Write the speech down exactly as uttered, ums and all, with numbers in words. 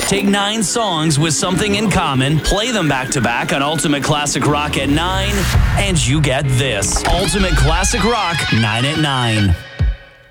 Take nine songs with something in common, play them back to back on Ultimate Classic Rock at nine, and you get this. Ultimate Classic Rock nine at nine.